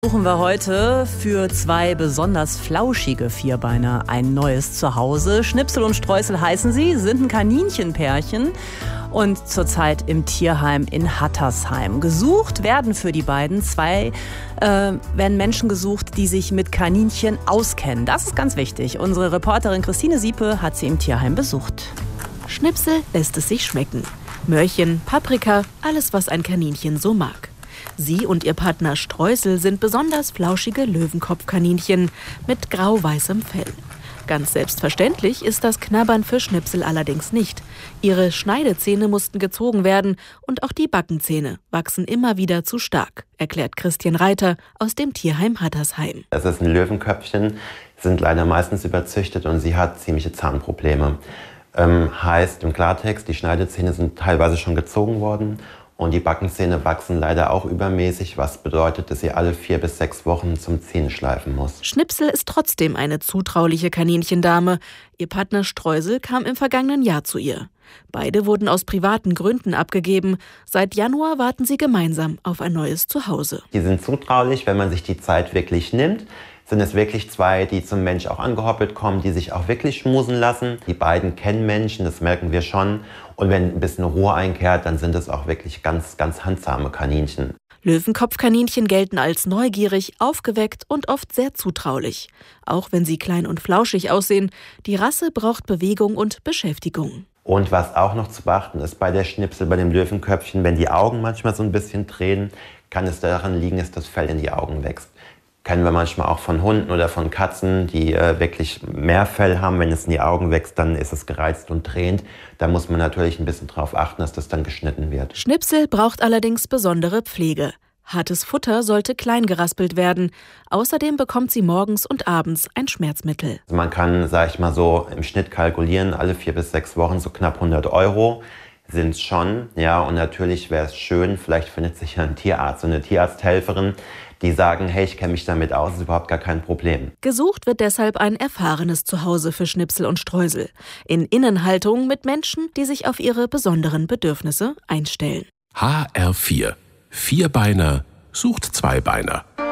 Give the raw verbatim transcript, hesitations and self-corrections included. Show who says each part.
Speaker 1: Suchen wir heute für zwei besonders flauschige Vierbeiner ein neues Zuhause. Schnipsel und Streusel heißen sie, sind ein Kaninchenpärchen und zurzeit im Tierheim in Hattersheim. Gesucht werden für die beiden zwei, äh, werden Menschen gesucht, die sich mit Kaninchen auskennen. Das ist ganz wichtig. Unsere Reporterin Christine Siepe hat sie im Tierheim besucht.
Speaker 2: Schnipsel lässt es sich schmecken. Möhrchen, Paprika, alles, was ein Kaninchen so mag. Sie und ihr Partner Streusel sind besonders flauschige Löwenkopfkaninchen mit grau-weißem Fell. Ganz selbstverständlich ist das Knabbern für Schnipsel allerdings nicht. Ihre Schneidezähne mussten gezogen werden und auch die Backenzähne wachsen immer wieder zu stark, erklärt Christian Reiter aus dem Tierheim Hattersheim.
Speaker 3: Das ist ein Löwenköpfchen, sind leider meistens überzüchtet und sie hat ziemliche Zahnprobleme. Ähm, heißt im Klartext, die Schneidezähne sind teilweise schon gezogen worden. Und die Backenzähne wachsen leider auch übermäßig, was bedeutet, dass sie alle vier bis sechs Wochen zum Zähneschleifen muss.
Speaker 2: Schnipsel ist trotzdem eine zutrauliche Kaninchendame. Ihr Partner Streusel kam im vergangenen Jahr zu ihr. Beide wurden aus privaten Gründen abgegeben. Seit Januar warten sie gemeinsam auf ein neues Zuhause.
Speaker 3: Die sind zutraulich, wenn man sich die Zeit wirklich nimmt. Sind es wirklich zwei, die zum Mensch auch angehoppelt kommen, die sich auch wirklich schmusen lassen. Die beiden kennen Menschen, das merken wir schon. Und wenn ein bisschen Ruhe einkehrt, dann sind es auch wirklich ganz, ganz handsame Kaninchen.
Speaker 2: Löwenkopfkaninchen gelten als neugierig, aufgeweckt und oft sehr zutraulich. Auch wenn sie klein und flauschig aussehen, die Rasse braucht Bewegung und Beschäftigung.
Speaker 3: Und was auch noch zu beachten ist bei der Schnipsel, bei dem Löwenköpfchen, wenn die Augen manchmal so ein bisschen tränen, kann es daran liegen, dass das Fell in die Augen wächst. Kennen wir manchmal auch von Hunden oder von Katzen, die äh, wirklich mehr Fell haben. Wenn es in die Augen wächst, dann ist es gereizt und tränt. Da muss man natürlich ein bisschen drauf achten, dass das dann geschnitten wird.
Speaker 2: Schnipsel braucht allerdings besondere Pflege. Hartes Futter sollte klein geraspelt werden. Außerdem bekommt sie morgens und abends ein Schmerzmittel.
Speaker 3: Also man kann, sage ich mal so, im Schnitt kalkulieren, alle vier bis sechs Wochen so knapp hundert Euro. Sind es schon, ja, und natürlich wäre es schön, vielleicht findet sich ja ein Tierarzt und eine Tierarzthelferin, die sagen, hey, ich kenne mich damit aus, ist überhaupt gar kein Problem.
Speaker 2: Gesucht wird deshalb ein erfahrenes Zuhause für Schnipsel und Streusel. In Innenhaltung mit Menschen, die sich auf ihre besonderen Bedürfnisse einstellen.
Speaker 4: H R vier. Vierbeiner sucht Zweibeiner.